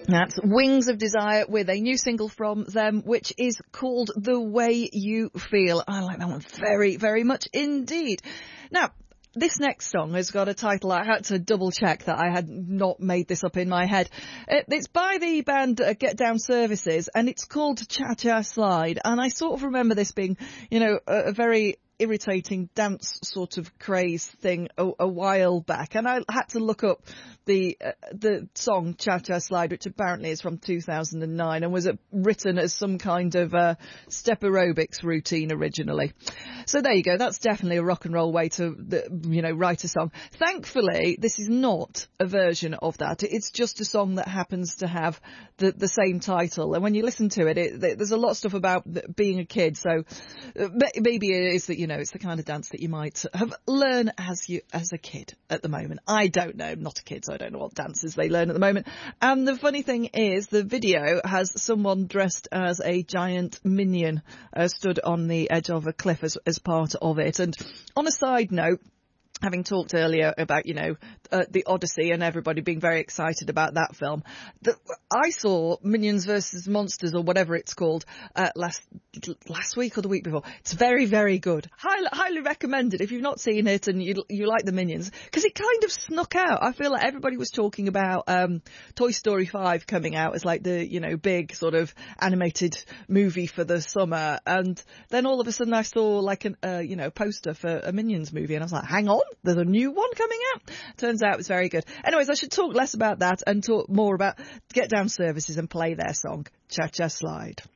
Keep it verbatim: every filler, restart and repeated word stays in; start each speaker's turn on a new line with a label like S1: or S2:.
S1: That's Wings of Desire with a new single from them, which is called The Way You Feel. I like that one very, very much indeed. Now, this next song has got a title. I had to double check that I had not made this up in my head. It's by the band uh, Get Down Services, and it's called Cha Cha Slide. And I sort of remember this being, you know, a, a very irritating dance sort of craze thing a, a while back, and I had to look up the uh, the song Cha Cha Slide, which apparently is from two thousand nine and was uh, written as some kind of uh, step aerobics routine originally. So there you go. That's definitely a rock and roll way to, you know, write a song. Thankfully, this is not a version of that. It's just a song that happens to have the the same title, and when you listen to it, it there's a lot of stuff about being a kid. So uh, maybe it is that, you know, it's the kind of dance that you might have learned as you as a kid at the moment. I don't know. I'm not a kid, so I don't know what dances they learn at the moment. And the funny thing is, the video has someone dressed as a giant minion uh, stood on the edge of a cliff as, as part of it. And on a side note, having talked earlier about, you know, uh, the Odyssey and everybody being very excited about that film, the, I saw Minions versus Monsters, or whatever it's called, uh, last last week or the week before. It's very, very good. Highly, highly recommended if you've not seen it and you you like the Minions, because it kind of snuck out. I feel like everybody was talking about um, Toy Story five coming out as like the, you know, big sort of animated movie for the summer, and then all of a sudden I saw like an uh, you know, poster for a Minions movie, and I was like, hang on, there's a new one coming out. Turns out it's very good. Anyways, I should talk less about that and talk more about Get Down Services and play their song Cha Cha Slide.